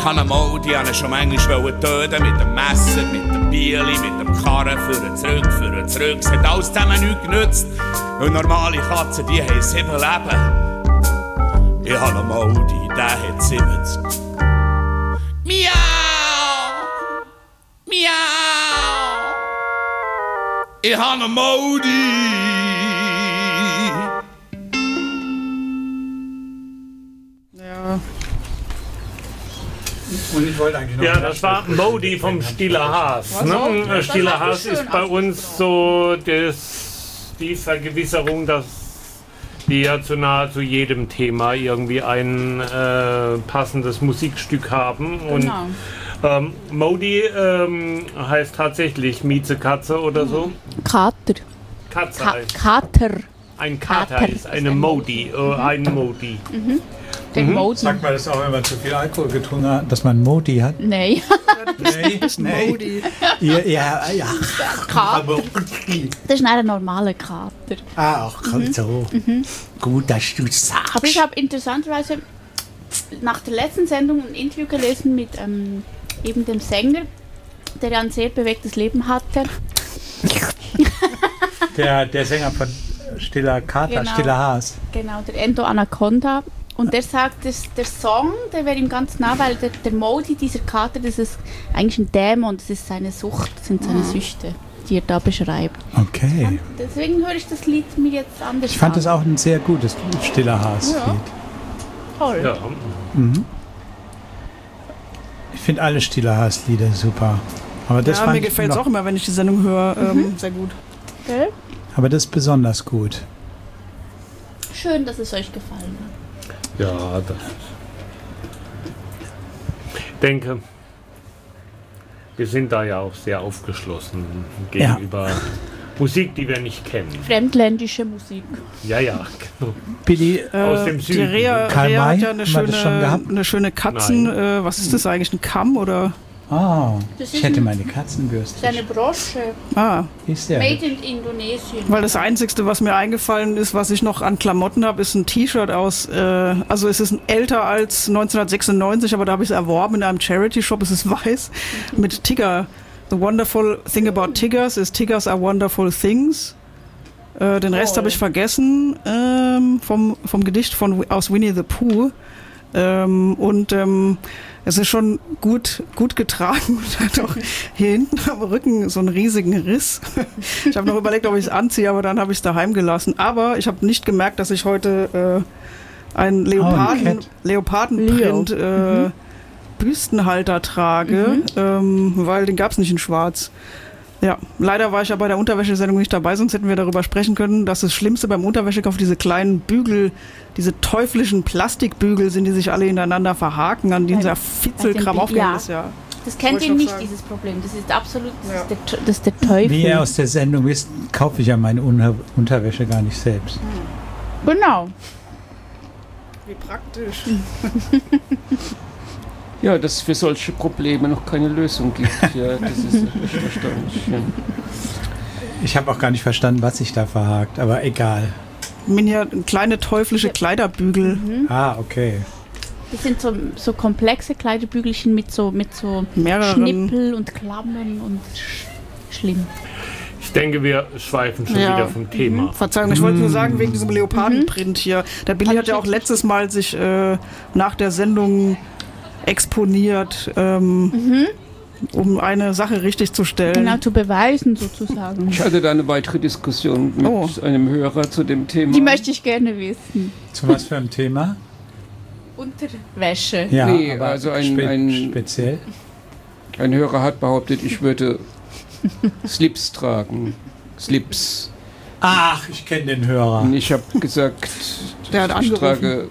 habe einen Modi, ich wollte schon manchmal töten, mit dem Messer, mit dem Bieli, mit dem Karren, für zurück. Es hat alles zusammen nichts genützt. Und normale Katzen, die haben 7 Leben. Ich habe einen Modi, der hat 70. Miau! Miau! Ich habe einen Modi! Ja. Und ich wollte eigentlich noch das war Modi vom Stiller Haas. Ne? Stiller Haas ist bei uns so die Vergewisserung, dass die ja zu nahezu jedem Thema irgendwie ein passendes Musikstück haben. Genau. Und Modi heißt tatsächlich Miezekatze oder so. Kater. Katze heißt. Kater. Ein Kater ist eine Modi. Ein Modi. Den Modi. Sagt man das auch, wenn man zu viel Alkohol getrunken hat, dass man Modi hat? Nee. Nee. Modi. Ja. Kater. Das ist ein normaler Kater. Ach, so. Gut, dass du sagst. Aber ich habe interessanterweise nach der letzten Sendung ein Interview gelesen mit eben dem Sänger, der ja ein sehr bewegtes Leben hatte. Der Sänger von Stiller Kater, Genau. Stiller Haas. Genau, der Endo Anaconda. Und der sagt, dass der Song, der wäre ihm ganz nah, weil der Modi, dieser Kater, das ist eigentlich ein Dämon, das ist seine Sucht, das sind seine Süchte, die er da beschreibt. Okay. Und deswegen höre ich das Lied mir jetzt anders Ich fand an. das auch ein sehr gutes Stiller Haas-Lied. Ja. Toll. Ja. Ich finde alle Stiller Haas-Lieder super. Aber das Ja, fand mir ich gefällt es noch- auch immer, wenn ich die Sendung höre. Sehr gut. Gell? Aber das ist besonders gut. Schön, dass es euch gefallen hat. Ja, das. Ich denke, wir sind da ja auch sehr aufgeschlossen gegenüber Musik, die wir nicht kennen. Fremdländische Musik. Ja, genau. Billy, Aus dem Die Süden. Rea Karl May, hat ja haben wir das schon gehabt? eine schöne Katzen... was ist das eigentlich? Ein Kamm oder... Das ich ist hätte ein- meine Katzenbürste. Seine Brosche. Ist der? Made in Indonesien. Weil das Einzige, was mir eingefallen ist, was ich noch an Klamotten habe, ist ein T-Shirt aus... also es ist älter als 1996, aber da habe ich es erworben in einem Charity-Shop. Es ist weiß mit Tigger. The wonderful thing about Tiggers is Tiggers are wonderful things. Den Rest habe ich vergessen vom Gedicht aus Winnie the Pooh. Es ist schon gut getragen und hat auch hier hinten am Rücken so einen riesigen Riss. Ich habe noch überlegt, ob ich es anziehe, aber dann habe ich es daheim gelassen. Aber ich habe nicht gemerkt, dass ich heute einen Leopardenprint Büstenhalter trage, weil den gab es nicht in schwarz. Ja, leider war ich ja bei der Unterwäschesendung nicht dabei, sonst hätten wir darüber sprechen können, dass das Schlimmste beim Unterwäschekauf diese kleinen Bügel, diese teuflischen Plastikbügel sind, die sich alle ineinander verhaken, an denen dieser Fitzelkram aufgehängt ist. Ja. Das kennt Wollte ihr ich nicht, noch sagen. dieses Problem. Das ist absolut, das ist der Teufel. Wie ihr aus der Sendung wisst, kaufe ich ja meine Unterwäsche gar nicht selbst. Genau. Wie praktisch. Ja, dass es für solche Probleme noch keine Lösung gibt. Ja, das ist echt erstaunlich. Ja. Ich habe auch gar nicht verstanden, was sich da verhakt, aber egal. Minja, kleine teuflische Kleiderbügel. Okay. Das sind so komplexe Kleiderbügelchen mit so Mehreren. Schnippel und Klammern und schlimm. Ich denke, wir schweifen schon wieder vom Thema. Verzeihung, ich wollte nur sagen, wegen diesem Leopardenprint hier. Der Billy hat ja auch letztes Mal sich nach der Sendung exponiert, um eine Sache richtig zu stellen. Genau, zu beweisen sozusagen. Ich hatte da eine weitere Diskussion mit einem Hörer zu dem Thema. Die möchte ich gerne wissen. Zu was für einem Thema? Unterwäsche. Ja, Nee, aber also ein speziell. Ein Hörer hat behauptet, ich würde Slips tragen. Slips. Ach, ich kenne den Hörer. Und ich habe gesagt, Der hat ich angerufen. trage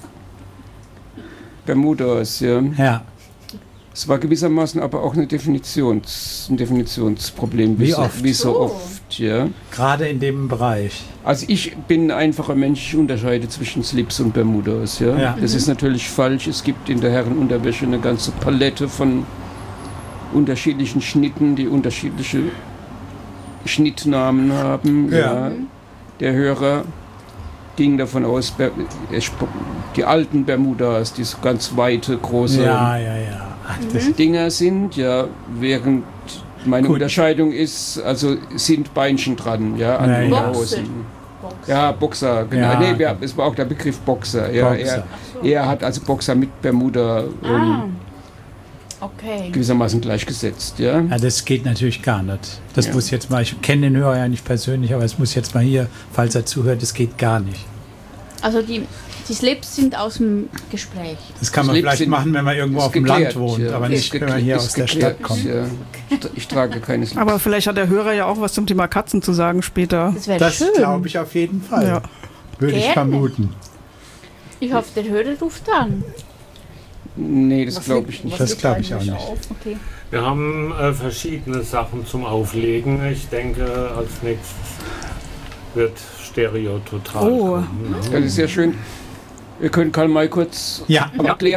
Bermudas. Ja. Ja. Es war gewissermaßen aber auch ein Definitionsproblem. Wie oft? Wie so oft, ja. Gerade in dem Bereich. Also ich bin ein einfacher Mensch, ich unterscheide zwischen Slips und Bermudas, ja. Ja. Das ist natürlich falsch. Es gibt in der Herrenunterwäsche eine ganze Palette von unterschiedlichen Schnitten, die unterschiedliche Schnittnamen haben. Ja. Ja. Der Hörer ging davon aus, die alten Bermudas, die so ganz weite, große Dinger sind, ja, während meine Unterscheidung ist, also sind Beinchen dran, ja, an den Unterhosen. Ja, Boxer, genau. Ja, Nee, es war auch der Begriff Boxer. Ja, Boxer. Er hat also Boxer mit Bermuda Okay. gewissermaßen gleichgesetzt, ja. Ja, das geht natürlich gar nicht. Das muss jetzt mal, ich kenne den Hörer ja nicht persönlich, aber es muss jetzt mal hier, falls er zuhört, das geht gar nicht. Also die Slips sind aus dem Gespräch. Das kann man Slips vielleicht machen, wenn man irgendwo auf dem geklärt, Land wohnt, ja. aber nicht, wenn man hier aus der Stadt kommt. Ja. Ich trage keine Slips. Aber vielleicht hat der Hörer ja auch was zum Thema Katzen zu sagen später. Das wäre Das schön. glaube ich auf jeden Fall. Ja. Würde ich Gerne. vermuten. Ich hoffe, der Hörer ruft an. Nee, das glaube ich nicht. Das glaube ich auch nicht. Okay. Wir haben verschiedene Sachen zum Auflegen. Ich denke, als nächstes wird Stereo total kommen. Das ist sehr schön. Wir können Karl May kurz Ja. erklären.